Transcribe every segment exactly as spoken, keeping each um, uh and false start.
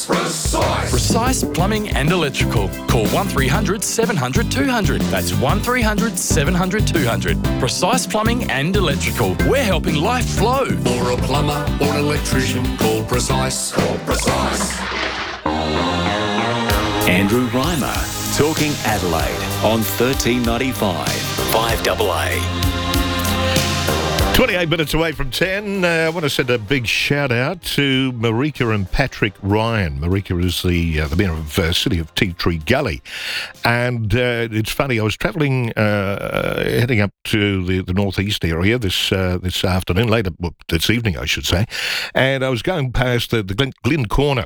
Precise. Precise Plumbing and Electrical. Call one three hundred seven hundred two hundred. That's one three hundred seven hundred two hundred. Precise Plumbing and Electrical. We're helping life flow. Or a plumber or an electrician. Call Precise. Call Precise. Andrew Reimer, talking Adelaide on thirteen ninety-five, five A A. twenty-eight minutes away from ten. Uh, I want to send a big shout out to Marika and Patrick Ryan. Marika is the uh, the mayor of uh, City of Tea Tree Gully. And uh, it's funny, I was travelling, uh, heading up to the, the northeast area this uh, this afternoon, later, well, this evening, I should say. And I was going past the, the Glen, Glen Corner.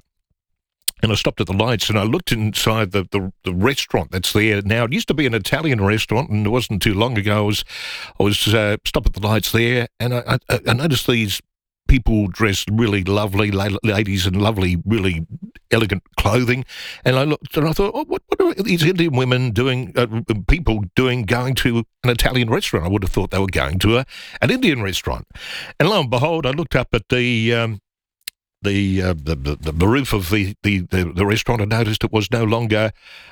And I stopped at the lights and I looked inside the, the, the restaurant that's there now. It used to be an Italian restaurant, and it wasn't too long ago. I was, I was uh, stopped at the lights there, and I, I, I noticed these people dressed really lovely, la- ladies in lovely, really elegant clothing. And I looked and I thought, oh, what, what are these Indian women doing, uh, people doing, going to an Italian restaurant? I would have thought they were going to a, an Indian restaurant. And lo and behold, I looked up at the... Um, The, uh, the the the roof of the, the, the, the restaurant, and noticed it was no longer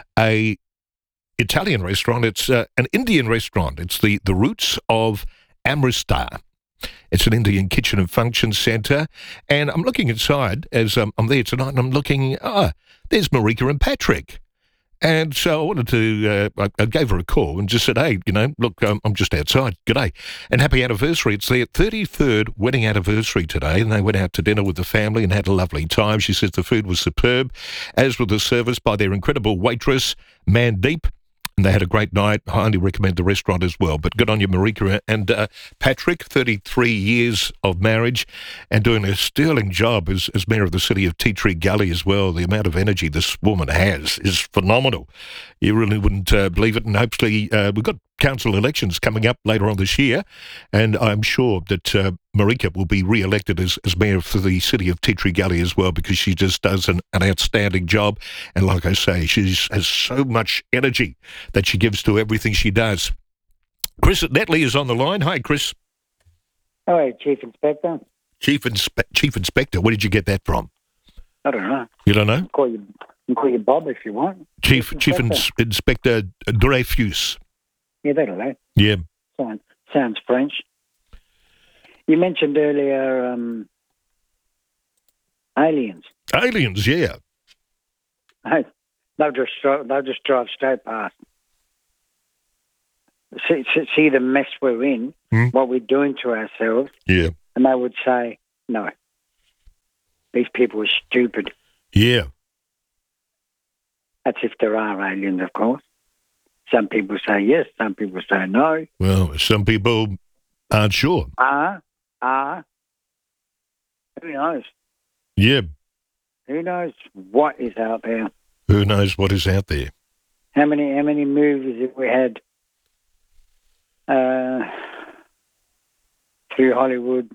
a Italian restaurant. It's uh, an Indian restaurant. It's the, the roots of Amritsar. It's an Indian kitchen and function centre. And I'm looking inside as um, I'm there tonight, and I'm looking, ah, there's Marika and Patrick. And so I wanted to, uh, I, I gave her a call and just said, hey, you know, look, um, I'm just outside. G'day. And happy anniversary. It's their thirty-third wedding anniversary today, and they went out to dinner with the family and had a lovely time. She says the food was superb, as was the service by their incredible waitress, Mandeep. And they had a great night. I highly recommend the restaurant as well. But good on you, Marika and uh, Patrick, thirty-three years of marriage and doing a sterling job as, as mayor of the City of Tea Tree Gully as well. The amount of energy this woman has is phenomenal. You really wouldn't uh, believe it. And hopefully uh, we've got council elections coming up later on this year, and I'm sure that uh, Marika will be re-elected as, as mayor for the City of Tea Tree Gully as well, because she just does an, an outstanding job. And like I say, she has so much energy that she gives to everything she does. Chris at Netley is on the line. Hi, Chris. Hello, Chief Inspector. Chief, Inspe- Chief Inspector, where did you get that from? I don't know. You don't know? You call you, you call you Bob if you want. Chief Chief Chief Inspector. Ins- Inspector Dreyfus. Yeah, that'll do. Yeah. Sounds, sounds French. You mentioned earlier um, aliens. Aliens, yeah. Hey, they'll just dri- they'll just drive straight past. See, see, see the mess we're in, Hmm. what we're doing to ourselves, Yeah. and they would say, "No, these people are stupid." Yeah. That's if there are aliens, of course. Some people say yes, some people say no. Well, some people aren't sure. Ah, ah. Who knows? Yeah. Who knows what is out there? Who knows what is out there? How many how many movies have we had uh, through Hollywood?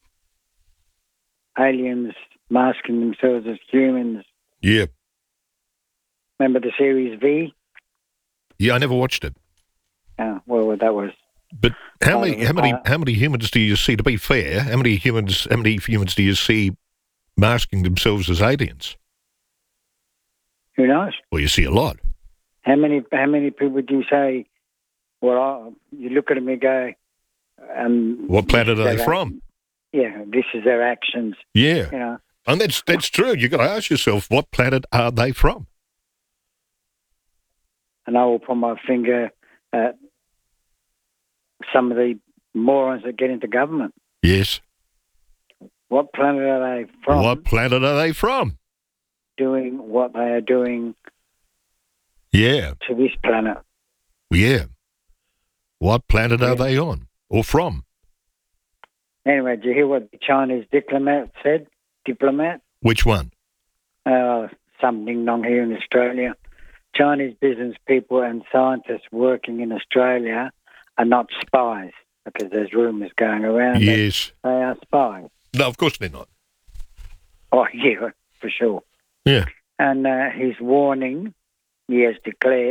Aliens masking themselves as humans. Yeah. Remember the series V? Yeah, I never watched it. Uh, well, that was. But how Uh, many how many uh, how many humans do you see, to be fair, how many humans how many humans do you see masking themselves as aliens? Who knows? Well, you see a lot. How many how many people do you say? Well, I, you look at them and go. Um, What planet are this is they their from? ac- Yeah, this is their actions. Yeah. You know, And that's that's true. You've got to ask yourself, what planet are they from? and I will put my finger at some of the morons that get into government. Yes. What planet are they from? What planet are they from? Doing what they are doing Yeah. to this planet? Yeah. What planet are Yeah. they on or from? Anyway, did you hear what the Chinese diplomat said? Diplomat? Which one? Uh, some ding-dong here in Australia. Chinese business people and scientists working in Australia are not spies, because there's rumours going around Yes. that they are spies. No, of course they're not. Oh, yeah, for sure. Yeah. And uh, his warning, he has declared,